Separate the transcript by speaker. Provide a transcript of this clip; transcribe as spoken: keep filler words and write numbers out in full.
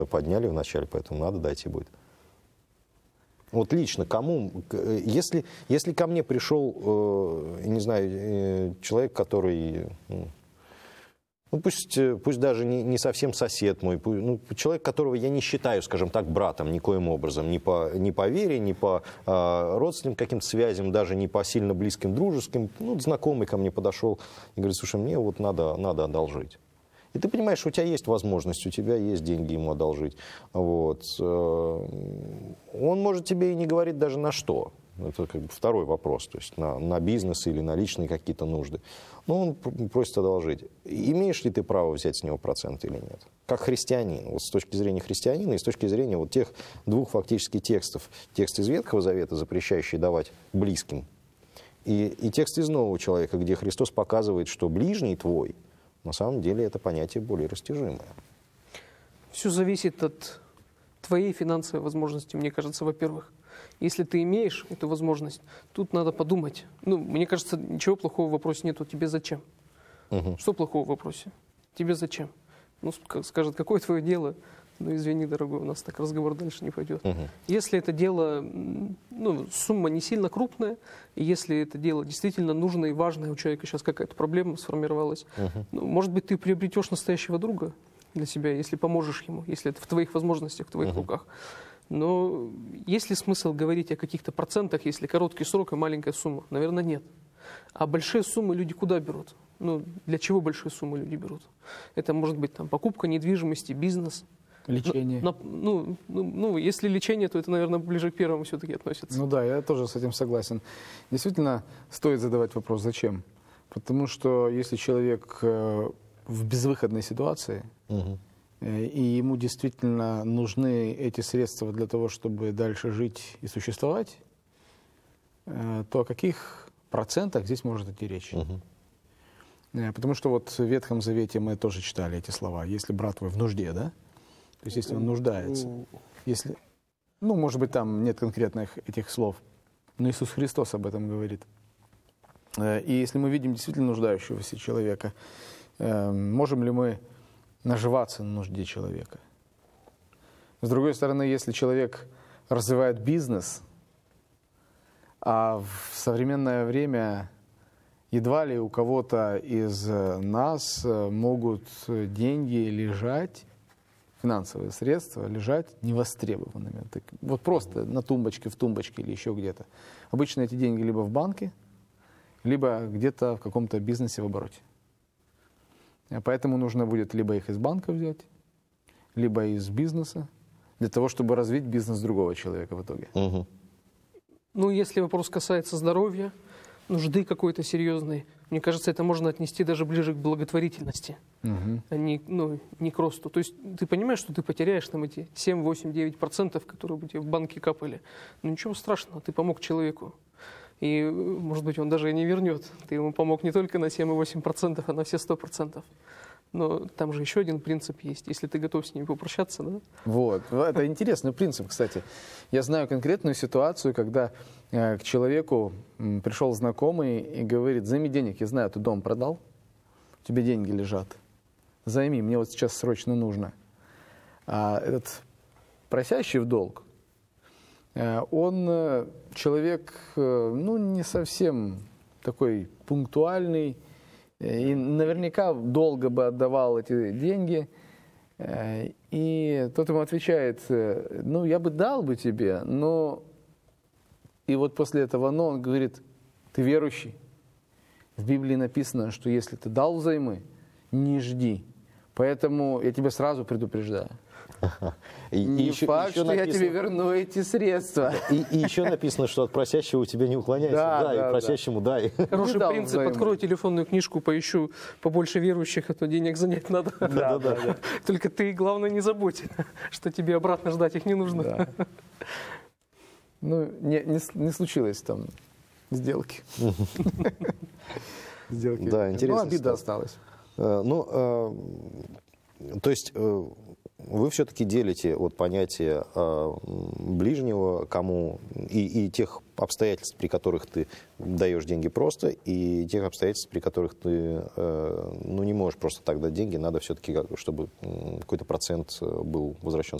Speaker 1: подняли вначале, поэтому надо дать и будет. Вот лично кому, если, если ко мне пришел, не знаю, человек, который, ну пусть, пусть даже не, не совсем сосед мой, ну, человек, которого я не считаю, скажем так, братом никоим образом, ни по, ни по вере, ни по а, родственным каким-то связям, даже не по сильно близким, дружеским, ну, знакомый ко мне подошел и говорит: слушай, мне вот надо, надо одолжить. И ты понимаешь, у тебя есть возможность, у тебя есть деньги ему одолжить. Вот. Он может тебе и не говорить даже на что. Это как бы второй вопрос, то есть на, на бизнес или на личные какие-то нужды. Но он просит одолжить. Имеешь ли ты право взять с него процент или нет? Как христианин, вот с точки зрения христианина и с точки зрения вот тех двух фактически текстов. Текст из Ветхого Завета, запрещающий давать близким, и, и текст из Нового Человека, где Христос показывает, что ближний твой, на самом деле это понятие более растяжимое.
Speaker 2: Все зависит от твоей финансовой возможности, мне кажется, во-первых. Если ты имеешь эту возможность, тут надо подумать. Ну, мне кажется, ничего плохого в вопросе нету. Тебе зачем? Угу. Что плохого в вопросе? Тебе зачем? Ну, скажет, какое твое дело? Ну, извини, дорогой, у нас так разговор дальше не пойдет. Угу. Если это дело, ну, сумма не сильно крупная, и если это дело действительно нужное и важное, у человека сейчас какая-то проблема сформировалась, угу. ну, может быть, ты приобретешь настоящего друга для себя, если поможешь ему, если это в твоих возможностях, в твоих угу. руках. Но есть ли смысл говорить о каких-то процентах, если короткий срок и маленькая сумма? Наверное, нет. А большие суммы люди куда берут? Ну, для чего большие суммы люди берут? Это может быть там покупка недвижимости, бизнес.
Speaker 3: Лечение.
Speaker 2: Ну, ну, ну, ну, если лечение, то это, наверное, ближе к первому все-таки относится.
Speaker 3: Ну да, я тоже с этим согласен. Действительно, стоит задавать вопрос, зачем? Потому что если человек в безвыходной ситуации, угу. и ему действительно нужны эти средства для того, чтобы дальше жить и существовать, то о каких процентах здесь может идти речь? Угу. Потому что вот в Ветхом Завете мы тоже читали эти слова. Если брат твой в нужде, да? То есть, если он нуждается, если, ну, может быть, там нет конкретных этих слов, но Иисус Христос об этом говорит. И если мы видим действительно нуждающегося человека, можем ли мы наживаться на нужде человека? С другой стороны, если человек развивает бизнес, а в современное время едва ли у кого-то из нас могут деньги лежать, финансовые средства лежать невостребованными. Так, вот просто на тумбочке, в тумбочке или еще где-то. Обычно эти деньги либо в банке, либо где-то в каком-то бизнесе в обороте. Поэтому нужно будет либо их из банка взять, либо из бизнеса, для того, чтобы развить бизнес другого человека в итоге.
Speaker 2: Угу. Ну, если вопрос касается здоровья, нужды какой-то серьезной, мне кажется, это можно отнести даже ближе к благотворительности, угу. а не, ну, не к росту. То есть ты понимаешь, что ты потеряешь там эти семь, восемь, девять процентов, которые бы тебе в банке капали. Но ничего страшного, ты помог человеку. И, может быть, он даже и не вернет. Ты ему помог не только на семь и восемь процентов, а на все сто процентов. Но там же еще один принцип есть, если ты готов с ними попрощаться, да?
Speaker 3: Вот, это интересный принцип, кстати. Я знаю конкретную ситуацию, когда э, к человеку м, пришел знакомый и говорит: займи денег, я знаю, ты дом продал, у тебя деньги лежат, займи, мне вот сейчас срочно нужно. А этот просящий в долг, э, он э, человек, э, ну, не совсем такой пунктуальный, и наверняка долго бы отдавал эти деньги. И тот ему отвечает: ну, я бы дал бы тебе, но... И вот после этого «но» он говорит: ты верующий. В Библии написано, что если ты дал взаймы, не жди. Поэтому я тебя сразу предупреждаю. И, не и еще, факт, еще что написано, я тебе верну эти средства.
Speaker 1: И, и еще написано, что от просящего у тебя не уклоняйся. Да, да, да, и просящему да. дай.
Speaker 2: Хороший принцип. Взаймы. Открою телефонную книжку, поищу побольше верующих, а то денег занять надо.
Speaker 3: Да, да, да, да.
Speaker 2: Только ты, главное, не забудь, что тебе обратно ждать их не нужно.
Speaker 3: Да. Ну, не, не, не случилось там сделки. Сделки.
Speaker 1: Да, интересно.
Speaker 3: Ну, обида осталась.
Speaker 1: Ну, то есть... Вы все-таки делите вот понятие э, ближнего, кому и, и тех обстоятельств, при которых ты даешь деньги просто, и тех обстоятельств, при которых ты ну, не можешь просто так дать деньги, надо все-таки, чтобы какой-то процент был возвращен